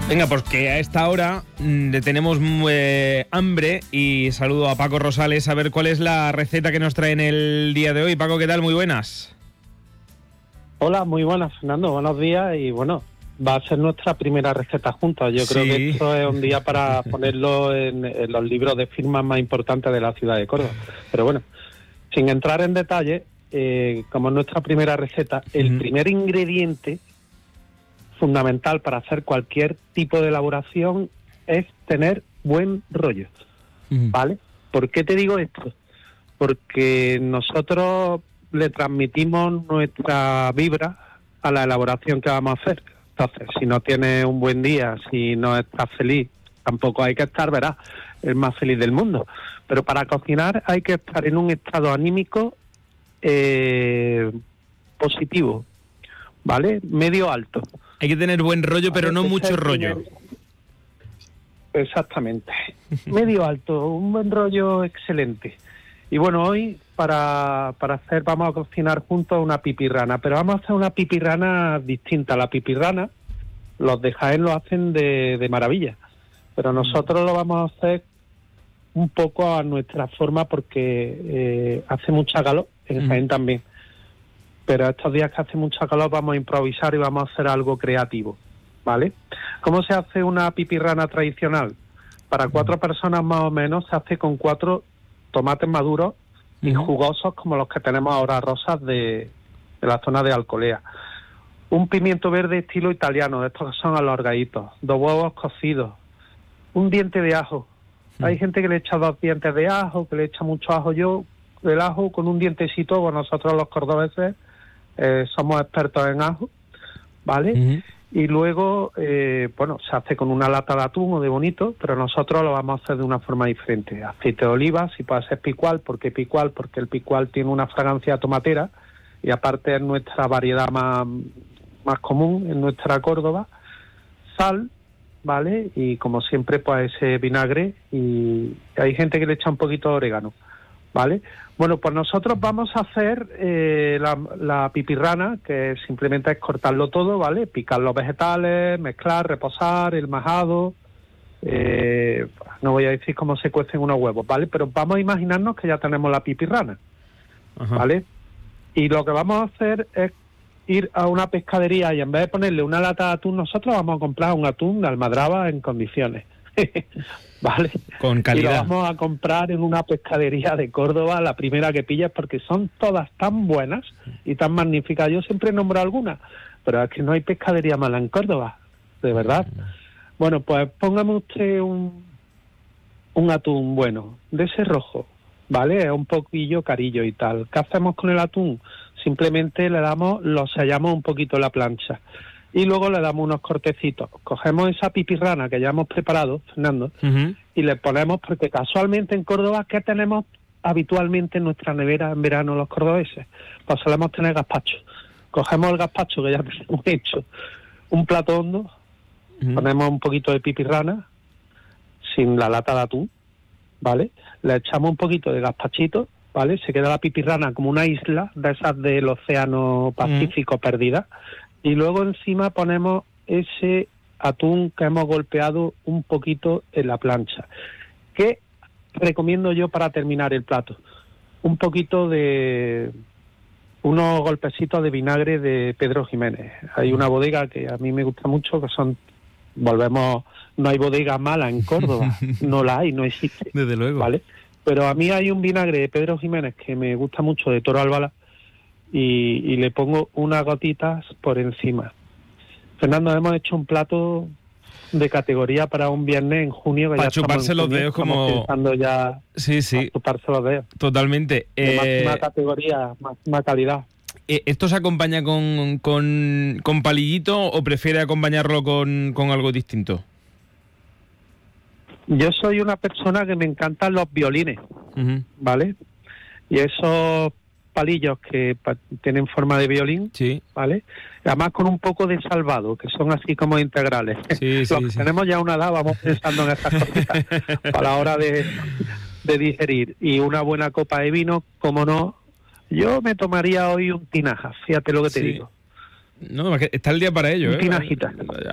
Venga, pues que a esta hora tenemos hambre y saludo a Paco Rosales a ver cuál es la receta que nos trae en el día de hoy. Paco, ¿qué tal? Muy buenas. Hola, muy buenas, Fernando. Buenos días y bueno, va a ser nuestra primera receta juntos. Yo creo que esto es un día para ponerlo en los libros de firmas más importantes de la ciudad de Córdoba. Pero bueno, sin entrar en detalle, como es nuestra primera receta, el primer ingrediente fundamental para hacer cualquier tipo de elaboración es tener buen rollo, ¿vale? ¿Por qué te digo esto? Porque nosotros le transmitimos nuestra vibra a la elaboración que vamos a hacer. Entonces, si no tienes un buen día, si no estás feliz, tampoco hay que estar, verás, el más feliz del mundo. Pero para cocinar hay que estar en un estado anímico positivo, ¿vale? Medio alto. Hay que tener buen rollo, pero no mucho rollo. Exactamente. Medio alto, un buen rollo excelente. Y bueno, hoy para hacer, vamos a cocinar juntos una pipirrana, pero vamos a hacer una pipirrana distinta. La pipirrana, los de Jaén lo hacen de maravilla, pero nosotros lo vamos a hacer un poco a nuestra forma porque hace mucha calor, en Jaén también. Pero estos días que hace mucha calor vamos a improvisar y vamos a hacer algo creativo, ¿vale? ¿Cómo se hace una pipirrana tradicional? Para 4 personas más o menos se hace con 4 tomates maduros y jugosos como los que tenemos ahora, rosas de la zona de Alcolea. Un pimiento verde estilo italiano, de estos que son alargaditos, 2 huevos cocidos, un diente de ajo. Hay gente que le echa 2 dientes de ajo, que le echa mucho ajo. Yo, el ajo con un dientecito, pues nosotros los cordobeses somos expertos en ajo, ¿vale? Y luego, bueno, se hace con una lata de atún o de bonito, pero nosotros lo vamos a hacer de una forma diferente. Aceite de oliva, si puede ser picual. ¿Por qué picual? Porque el picual tiene una fragancia tomatera y aparte es nuestra variedad más común en nuestra Córdoba. Sal, ¿vale? Y como siempre, pues ese vinagre, y hay gente que le echa un poquito de orégano, ¿vale? Bueno, pues nosotros vamos a hacer la pipirrana, que simplemente es cortarlo todo, ¿vale? Picar los vegetales, mezclar, reposar, el majado. No voy a decir cómo se cuecen unos huevos, ¿vale? Pero vamos a imaginarnos que ya tenemos la pipirrana, ¿vale? Y lo que vamos a hacer es ir a una pescadería y en vez de ponerle una lata de atún, nosotros vamos a comprar un atún de almadraba en condiciones. ¿Vale? Con calidad. Y lo vamos a comprar en una pescadería de Córdoba, la primera que pilles, porque son todas tan buenas y tan magníficas. Yo siempre nombro algunas, pero es que no hay pescadería mala en Córdoba, de verdad. Bueno, pues póngame usted un atún bueno, de ese rojo, ¿vale? Es un poquillo carillo y tal. ¿Qué hacemos con el atún? Simplemente lo sellamos un poquito en la plancha. Y luego le damos unos cortecitos. Cogemos esa pipirrana que ya hemos preparado, Fernando, y le ponemos, porque casualmente en Córdoba, ¿qué tenemos habitualmente en nuestra nevera en verano los cordobeses? Pues solemos tener gazpacho. Cogemos el gazpacho que ya tenemos hecho, un plato hondo, ponemos un poquito de pipirrana, sin la lata de atún, ¿vale? Le echamos un poquito de gazpachito, ¿vale? Se queda la pipirrana como una isla de esas del Océano Pacífico perdida. Y luego encima ponemos ese atún que hemos golpeado un poquito en la plancha. ¿Qué recomiendo yo para terminar el plato? Un poquito de unos golpecitos de vinagre de Pedro Jiménez. Hay una bodega que a mí me gusta mucho, que son, no hay bodega mala en Córdoba, no la hay, no existe. Desde luego. ¿Vale? Pero a mí hay un vinagre de Pedro Jiménez que me gusta mucho, de Toro Albala, y le pongo unas gotitas por encima. Fernando, hemos hecho un plato de categoría para un viernes en junio. Que para ya chuparse los dedos, como... pensando ya sí. para chuparse los dedos. Totalmente. De máxima categoría, máxima calidad. ¿Esto se acompaña con palillito o prefiere acompañarlo con algo distinto? Yo soy una persona que me encantan los violines, ¿vale? Y esos palillos que tienen forma de violín, ¿vale? Además con un poco de salvado, que son así como integrales. Los que tenemos ya una edad vamos pensando en estas cositas para la hora de digerir. Y una buena copa de vino, como no. Yo me tomaría hoy un tinaja, fíjate lo que te digo. No, está el día para ello, un tinajita.